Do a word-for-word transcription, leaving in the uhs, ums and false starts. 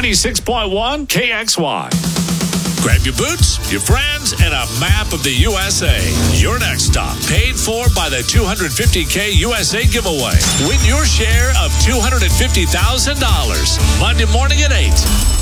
ninety-six point one K X Y. Grab your boots, your friends, and a map of the U S A. Your next stop, paid for by the two hundred fifty K U S A giveaway. Win your share of two hundred fifty thousand dollars. Monday morning at eight.